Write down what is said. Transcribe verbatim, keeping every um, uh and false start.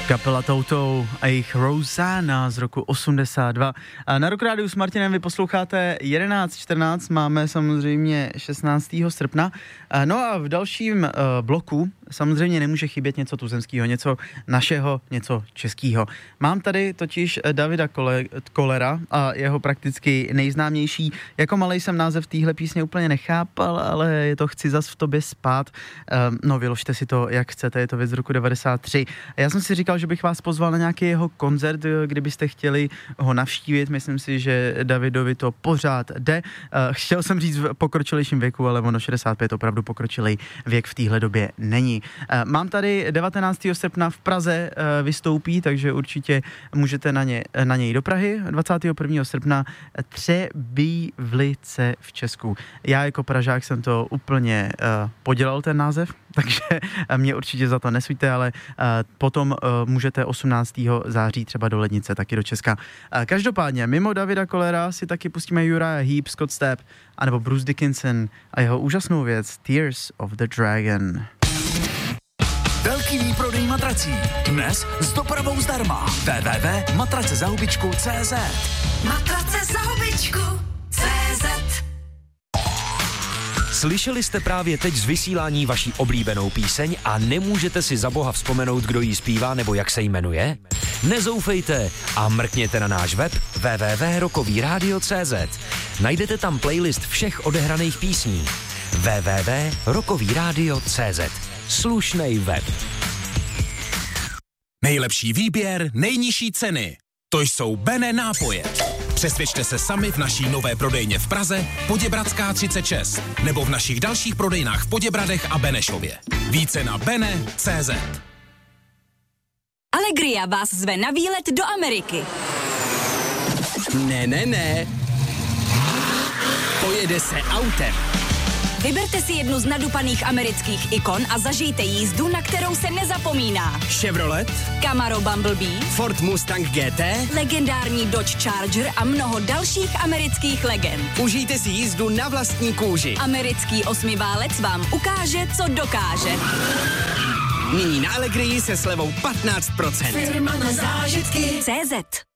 Kapela Toutou a jejich Rosanna z roku osmdesát dva. A na Rock Rádiu s Martinem vy posloucháte jedenáct čtrnáct, máme samozřejmě šestnáctého srpna. No a v dalším uh, bloku samozřejmě nemůže chybět něco tuzemského, něco našeho, něco českého. Mám tady totiž Davida Kole, Kolera a jeho prakticky nejznámější. Jako malej jsem název téhle písně úplně nechápal, ale je to Chci zas v tobě spát. Um, no vyložte si to, jak chcete, je to věc z roku devadesát tři. Já jsem si říkal, že bych vás pozval na nějaký jeho koncert, kdybyste chtěli ho navštívit. Myslím si, že Davidovi to pořád jde. Chtěl jsem říct v pokročilejším věku, ale ono šedesát pět opravdu pokročilej věk v téhle době není. Mám tady devatenáctého srpna v Praze vystoupí, takže určitě můžete na, ně, na něj do Prahy. dvacátého prvního srpna Třebíčlice v Česku. Já jako Pražák jsem to úplně uh, podělal ten název, takže mě určitě za to nesuďte, ale uh, potom uh, můžete osmnáctého září třeba do Lednice, taky do Česka. Uh, každopádně, mimo Davida Kolera si taky pustíme Uriah Heep, Scott Stapp, anebo Bruce Dickinson a jeho úžasnou věc Tears of the Dragon. Velký výprodej matrací. Dnes s dopravou zdarma. w w w tečka matrace za hubičku tečka cé zet. Matrace za hubičku tečka cé zet. Slyšeli jste právě teď z vysílání vaší oblíbenou píseň a nemůžete si za boha vzpomenout, kdo jí zpívá nebo jak se jmenuje? Nezoufejte a mrkněte na náš web w w w tečka rockový rádio tečka cé zet. Najdete tam playlist všech odehraných písní. w w w tečka rockový rádio tečka cé zet. Slušnej web. Nejlepší výběr, nejnižší ceny. To jsou Bene nápoje. Přesvědčte se sami v naší nové prodejně v Praze, Poděbradská třicet šest, nebo v našich dalších prodejnách v Poděbradech a Benešově. Více na bene tečka cé zet. Allegria vás zve na výlet do Ameriky. Ne, ne, ne. Pojede se autem. Vyberte si jednu z nadupaných amerických ikon a zažijte jízdu, na kterou se nezapomíná. Chevrolet, Camaro Bumblebee, Ford Mustang G T, legendární Dodge Charger a mnoho dalších amerických legend. Užijte si jízdu na vlastní kůži. Americký osmiválec vám ukáže, co dokáže. Nyní na Allegrii se slevou patnáct procent. Firma na zážitky. cé zet.